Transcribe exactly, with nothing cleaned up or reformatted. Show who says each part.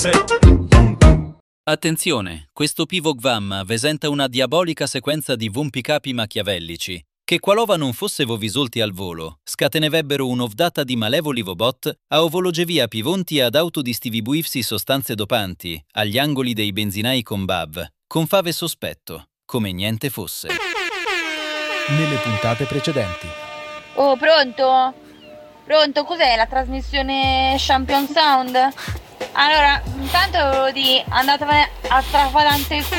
Speaker 1: Attenzione, questo Pivogvam vesenta una diabolica sequenza di vumpicapi machiavellici, che qualora non fosse vo visulti al volo, scatenevebbero un'ovdata di malevoli vobot a ovologevia pivonti ad autodistivibuivsi sostanze dopanti, agli angoli dei benzinai con B A V, con fave sospetto, come niente fosse.
Speaker 2: Nelle puntate precedenti.
Speaker 3: Oh, pronto? Pronto? Cos'è la trasmissione Champion Sound? Allora, intanto volevo dire, andatevene a strafare il culo